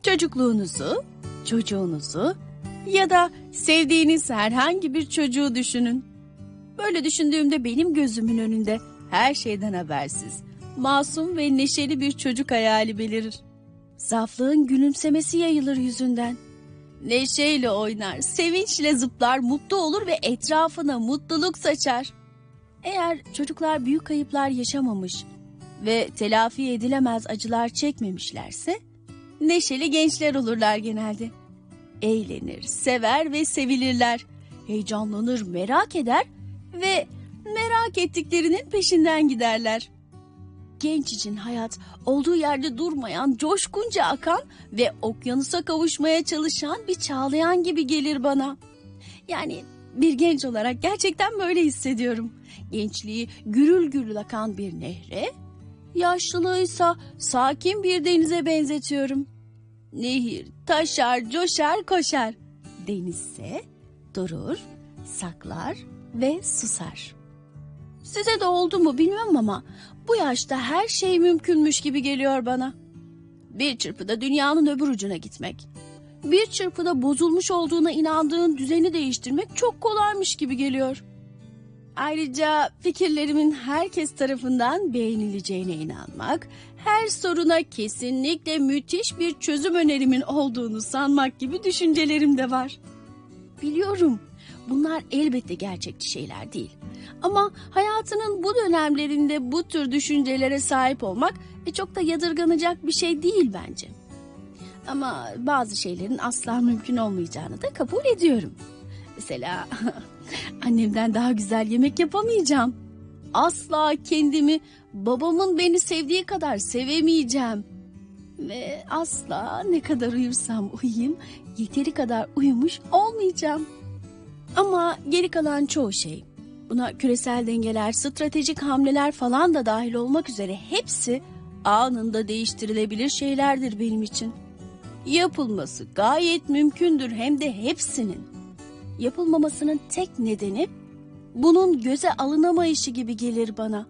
Çocukluğunuzu, çocuğunuzu ya da sevdiğiniz herhangi bir çocuğu düşünün. Böyle düşündüğümde benim gözümün önünde her şeyden habersiz, masum ve neşeli bir çocuk hayali belirir. Saflığın gülümsemesi yayılır yüzünden. Neşeyle oynar, sevinçle zıplar, mutlu olur ve etrafına mutluluk saçar. Eğer çocuklar büyük kayıplar yaşamamış ve telafi edilemez acılar çekmemişlerse, neşeli gençler olurlar genelde. Eğlenir, sever ve sevilirler. Heyecanlanır, merak eder ve merak ettiklerinin peşinden giderler. Genç için hayat olduğu yerde durmayan, coşkunca akan ve okyanusa kavuşmaya çalışan bir çağlayan gibi gelir bana. Yani bir genç olarak gerçekten böyle hissediyorum. Gençliği gürül gürül akan bir nehre, yaşlılığıysa sakin bir denize benzetiyorum. Nehir taşar, coşar, koşar. Denizse durur, saklar ve susar. Size de oldu mu bilmem ama bu yaşta her şey mümkünmüş gibi geliyor bana. Bir çırpıda dünyanın öbür ucuna gitmek, bir çırpıda bozulmuş olduğuna inandığın düzeni değiştirmek çok kolaymış gibi geliyor. Ayrıca fikirlerimin herkes tarafından beğenileceğine inanmak, her soruna kesinlikle müthiş bir çözüm önerimin olduğunu sanmak gibi düşüncelerim de var. Biliyorum, bunlar elbette gerçekçi şeyler değil. Ama hayatının bu dönemlerinde bu tür düşüncelere sahip olmak çok da yadırganacak bir şey değil bence. Ama bazı şeylerin asla mümkün olmayacağını da kabul ediyorum. Mesela annemden daha güzel yemek yapamayacağım. Asla kendimi babamın beni sevdiği kadar sevemeyeceğim. Ve asla ne kadar uyursam uyuyayım yeteri kadar uyumuş olmayacağım. Ama geri kalan çoğu şey, buna küresel dengeler, stratejik hamleler falan da dahil olmak üzere hepsi anında değiştirilebilir şeylerdir benim için. Yapılması gayet mümkündür, hem de hepsinin. Yapılmamasının tek nedeni bunun göze alınamayışı gibi gelir bana.